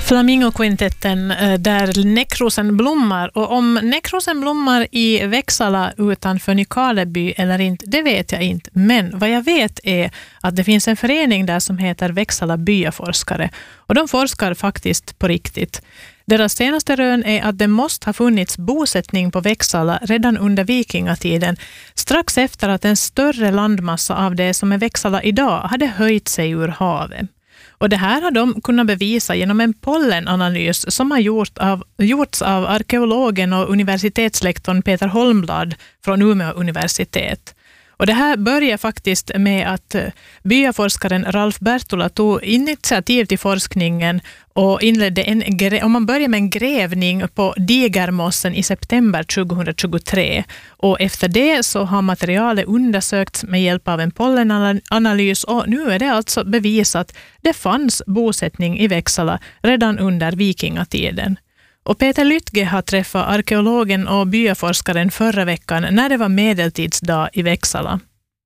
Flamingokvintetten där näckrosen blommar, och om näckrosen blommar i Växala utanför Nykarleby eller inte, det vet jag inte. Men vad jag vet är att det finns en förening där som heter Växala byaforskare, och de forskar faktiskt på riktigt. Deras senaste rön är att det måste ha funnits bosättning på Växala redan under vikingatiden, strax efter att en större landmassa av det som är Växala idag hade höjt sig ur havet. Och det här har de kunnat bevisa genom en pollenanalys som har gjorts av arkeologen och universitetslektorn Peter Holmblad från Umeå universitet. Och det här börjar faktiskt med att byaforskaren Ralf Bertola tog initiativ till forskningen och inledde man började med en grävning på Digermossen i september 2023. Och efter det så har materialet undersökts med hjälp av en pollenanalys, och nu är det alltså bevisat att det fanns bosättning i Växala redan under vikingatiden. Och Peter Lytge har träffat arkeologen och byaforskaren förra veckan när det var medeltidsdag i Växala.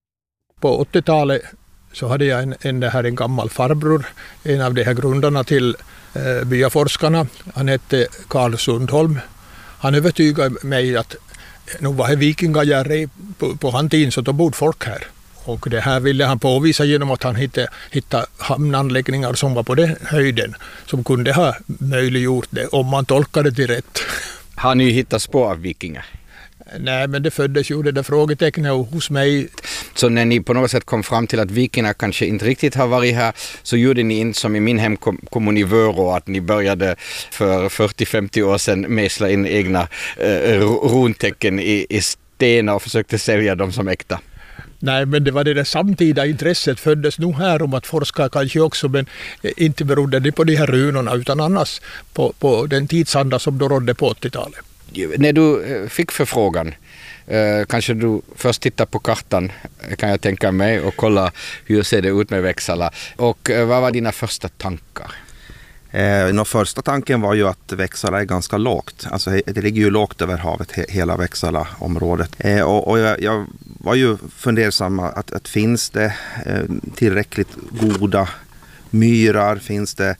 På 80-talet så hade jag en gammal farbror, en av de här grundarna till byaforskarna. Han hette Karl Sundholm. Han övertygade mig att nog var det vikingajärre på han tiden, så då bodde folk här. Och det här ville han påvisa genom att han hittade hamnanläggningar som var på den höjden, som kunde ha möjliggjort det om man tolkade det rätt. Har ni hittat spår av vikingar? Nej, men det föddes ju det där frågetecknet hos mig. Så när ni på något sätt kom fram till att vikingar kanske inte riktigt har varit här, så gjorde ni inte som i min hemkommun i Vörå, att ni började för 40-50 år sedan mejsla in egna runtecken i stenar och försökte sälja dem som äkta? Nej, men det var det där samtida intresset föddes nog här om att forska kanske också, men inte berodde det på de här runorna utan annars på den tidsanda som då rådde på 80-talet. När du fick förfrågan, kanske du först tittar på kartan, kan jag tänka mig, och kolla hur ser det ut med Växala. Och vad var dina första tankar? Den första tanken var ju att Växala är ganska lågt. Alltså det ligger ju lågt över havet, hela Växala-området. Och jag var ju fundersam att finns det tillräckligt goda myrar, finns det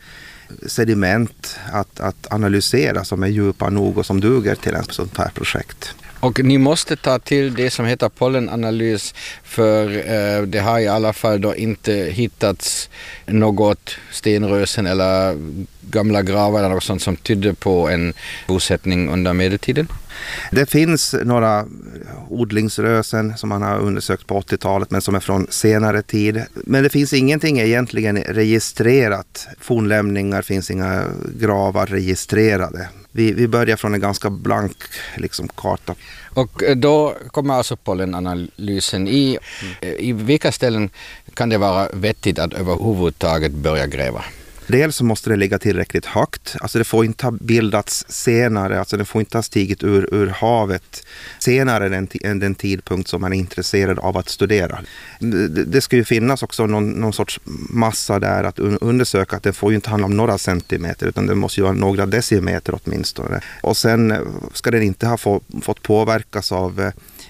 sediment att analysera som är djupa nog och som duger till en sånt här projekt. Och ni måste ta till det som heter pollenanalys, för det har i alla fall då inte hittats något stenrösen eller gamla gravar eller något sånt som tydde på en bosättning under medeltiden. Det finns några odlingsrösen som man har undersökt på 80-talet men som är från senare tid. Men det finns ingenting egentligen registrerat. Fornlämningar, finns inga gravar registrerade. Vi börjar från en ganska blank karta. Och då kommer alltså pollenanalysen i vilka ställen kan det vara vettigt att överhuvudtaget börja gräva? Dels så måste det ligga tillräckligt högt. Alltså det får inte ha bildats senare. Alltså det får inte ha stigit ur havet senare än den tidpunkt som man är intresserad av att studera. Det ska ju finnas också någon sorts massa där att undersöka, att det får ju inte handla om några centimeter utan det måste ju vara några decimeter åtminstone. Och sen ska den inte ha fått påverkas av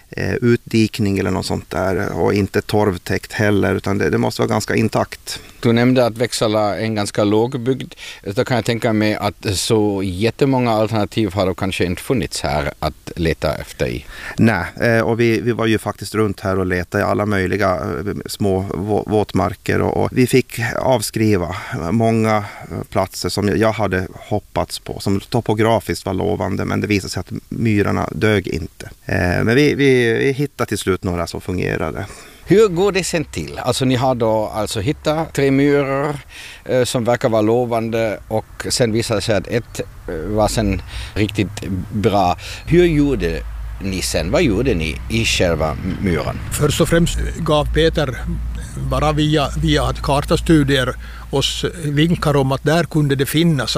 utdikning eller något sånt där, och inte torvtäckt heller, utan det måste vara ganska intakt. Du nämnde att Växala är en ganska lågbygd. Då kan jag tänka mig att så jättemånga alternativ har då kanske inte funnits här att leta efter i. Nej, och vi var ju faktiskt runt här och letade i alla möjliga små våtmarker, och vi fick avskriva många platser som jag hade hoppats på, som topografiskt var lovande, men det visade sig att myrarna dög inte. Men vi hittade till slut några som fungerade. Hur går det sen till? Alltså ni har då hittat 3 myror som verkar vara lovande, och sen visade det sig att ett var sen riktigt bra. Hur gjorde ni sen? Vad gjorde ni i själva myran? Först och främst gav Peter bara via kartastudier oss vinkar om att där kunde det finnas.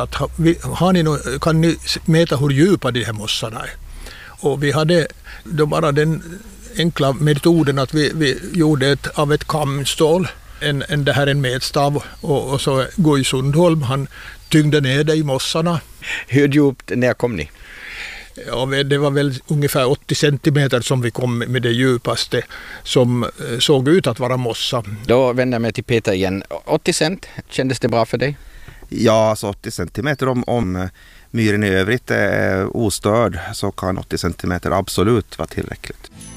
Kan ni mäta hur djupa de här mossarna är? Och vi hade då bara den enkla metoden att vi gjorde av ett kamstål en mätstav, och så Guy Sundholm, han tyngde ner det i mossarna. Hur djupt när kom ni? Ja, det var väl ungefär 80 centimeter som vi kom med det djupaste, som såg ut att vara mossa. Då vänder jag mig till Peter igen. 80 cent, kändes det bra för dig? Ja, alltså 80 centimeter om myren i övrigt är ostörd så kan 80 centimeter absolut vara tillräckligt.